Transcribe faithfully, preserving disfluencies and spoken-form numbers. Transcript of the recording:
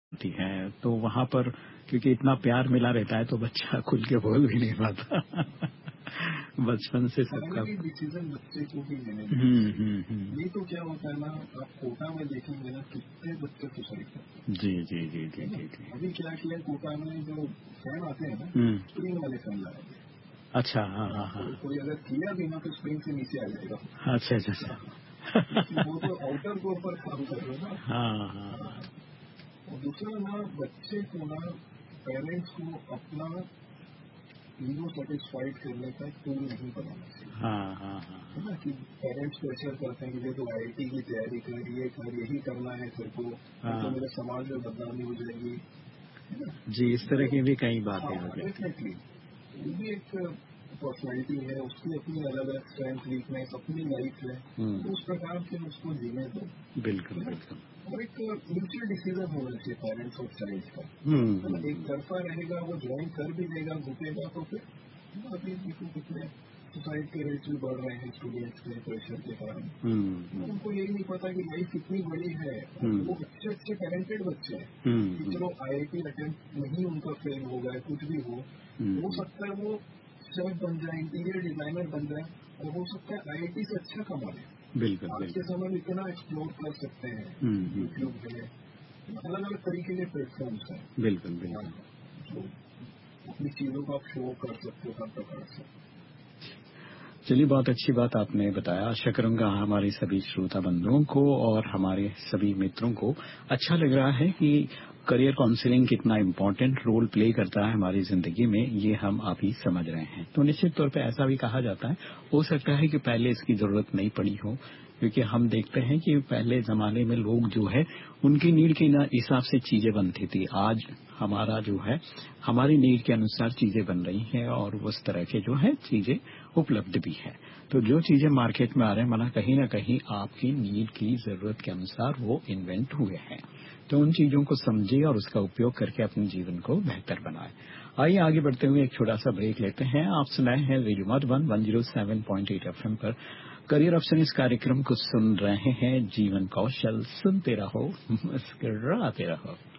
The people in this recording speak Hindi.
होती हैं, तो वहाँ पर क्योंकि इतना प्यार मिला रहता है तो बच्चा खुल के बोल भी नहीं पाता। बचपन से सबका फाइनली डिसीजन बच्चे को ही लेने देना हुँ, चाहिए। हुँ, हुँ। नहीं तो क्या होता है ना, आप कोटा में देखेंगे ना कितने बच्चे सुसाइड करते हैं, जी, जी, जी, जी, है ना? जी, जी। अभी क्या किया कोटा में जो फैन आते हैं ना, हुँ। स्प्रिंग वाले फैन लाए थे। अच्छा, हाँ, हाँ, तो हाँ। कोई अगर किया भी ना तो स्प्रिंग से नीचे आ जाएगा। अच्छा, अच्छा, अच्छा। क्योंकि वो तो आउटर कोर पर काम कर रहे हो ना। हाँ, हाँ, हाँ। हाँ। और दूसरा ना, बच्चे को ना पेरेंट्स को अपना ईगो सेटिस्फाइड करने का टूल नहीं बनाना चाहिए, हाँ, हाँ, हाँ, है हाँ। ना? कि पेरेंट्स प्रेशर करते हैं कि देखो आईआईटी की तैयारी कर, ये कर, यही करना है तेरे को, नहीं तो हाँ। मेरे समाज में बदनामी हो जाएगी, है ना? जी, इस तरह तो की भी कई बातें हो हाँ, जाती हैं। डेफिनेटली वो भी एक पर्सनैलिटी है, उसकी अपनी अलग अलग स्ट्रेंथ वीकनेस अपनी लाइफ है, हुँ। तो उस प्रकार से उसको जीने दो, बिल्कुल, है ना? बिल्कुल। और एक म्यूचुअल डिसीजन होना चाहिए पेरेंट्स और चाइल्ड का, हुँ, है ना? हुँ, एक हुँ। तरफा रहेगा, वो ज्वाइन कर भी देगा, घुटेगा तो फिर है ना, अभी देखो कितने सुसाइड के रेट्स भी बढ़ रहे हैं स्टूडेंट्स के प्रेशर के कारण। हुँ, तो हुँ। उनको यही नहीं पता कि लाइफ कितनी बड़ी है, और हुँ, वो अच्छे अच्छे टैलेंटेड बच्चे हैं हुँ, कि हुँ। चलो आईआईटी अटेम्प्ट नहीं उनका फेल हो गया, कुछ भी हो हुँ, हो हुँ। सकता है वो शेफ बन जाए, इंटीरियर डिजाइनर बन जाए, और हो सकता है आईआईटी से अच्छा कमा ले। बिल्कुल, आज के बिल्कुल। समय में इतना एक्सप्लोर कर सकते हैं, हुँ, हुँ, हुँ। यूट्यूब है, अलग अलग तरीके के प्लेटफॉर्म्स हैं, बिल्कुल, हाँ, बिल्कुल। जो अपनी चीजों को आप शो कर सकते हो हर प्रकार से। चलिए, बहुत अच्छी बात आपने बताया। आशा करूँगा हमारे सभी श्रोता बंधुओं को और हमारे सभी मित्रों को अच्छा लग रहा है कि करियर काउंसलिंग कितना इम्पोर्टेंट रोल प्ले करता है हमारी ज़िंदगी में, ये हम अभी समझ रहे हैं। तो निश्चित तौर पे ऐसा भी कहा जाता है, हो सकता है कि पहले इसकी ज़रूरत नहीं पड़ी हो, क्योंकि हम देखते हैं कि पहले ज़माने में लोग जो है, उनकी नीड के ना हिसाब से चीज़ें बनती थी। आज हमारा जो है, हमारी नीड के अनुसार चीज़ें बन रही हैं और उस तरह के जो है चीज़ें उपलब्ध भी है। तो जो चीज़ें मार्केट में आ रहे हैं, माना कहीं न कहीं आपकी नीड की ज़रूरत के अनुसार वो इन्वेंट हुए हैं। तो उन चीज़ों को समझिए और उसका उपयोग करके अपने जीवन को बेहतर बनाएँ। आइए आगे बढ़ते हुए एक छोटा-सा ब्रेक लेते हैं। आप सुनाए हैं radio Madhuban one zero seven point eight FM पर करियर ऑप्शन इस कार्यक्रम को सुन रहे हैं। जीवन कौशल सुनते रहो, मुस्कुराते रहो।